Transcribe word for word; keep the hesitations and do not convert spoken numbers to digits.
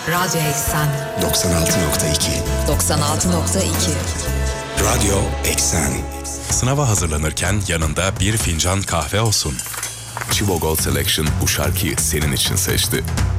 Radyo Eksen doksan altı nokta iki doksan altı nokta iki Radyo Eksen. Sınava hazırlanırken yanında bir fincan kahve olsun. Chivo Gold Selection bu şarkıyı senin için seçti.